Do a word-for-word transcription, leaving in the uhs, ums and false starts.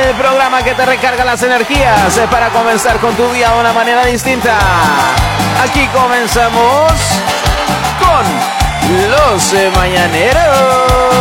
el programa que te recarga las energías para comenzar con tu día de una manera distinta. Aquí comenzamos con Los Mañaneros.